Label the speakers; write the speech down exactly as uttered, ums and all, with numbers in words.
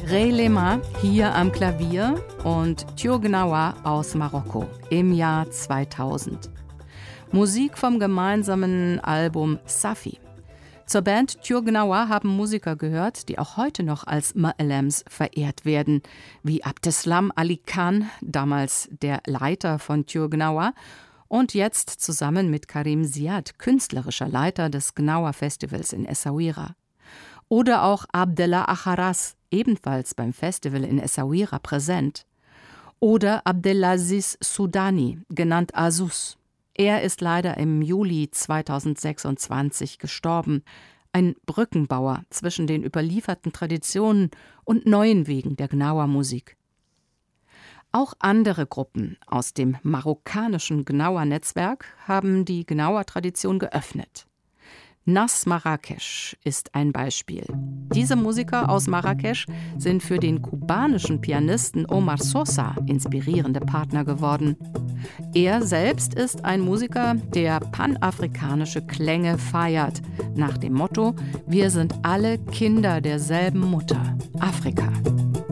Speaker 1: Ray Lema hier am Klavier und Thiou aus Marokko im Jahr zweitausend. Musik vom gemeinsamen Album Safi. Zur Band Thiou haben Musiker gehört, die auch heute noch als Ma'alems verehrt werden, wie Abdeslam Ali Khan, damals der Leiter von Thiou und jetzt zusammen mit Karim Ziad, künstlerischer Leiter des Gnawa Festivals in Essaouira. Oder auch Abdellah Acharas, ebenfalls beim Festival in Essaouira präsent. Oder Abdelaziz Soudani, genannt Azus. Er ist leider im Juli zweitausendsechsundzwanzig gestorben. Ein Brückenbauer zwischen den überlieferten Traditionen und neuen Wegen der Gnawa-Musik. Auch andere Gruppen aus dem marokkanischen Gnawa-Netzwerk haben die Gnawa-Tradition geöffnet. Nas Marrakesch ist ein Beispiel. Diese Musiker aus Marrakesch sind für den kubanischen Pianisten Omar Sosa inspirierende Partner geworden. Er selbst ist ein Musiker, der panafrikanische Klänge feiert, nach dem Motto: Wir sind alle Kinder derselben Mutter, Afrika.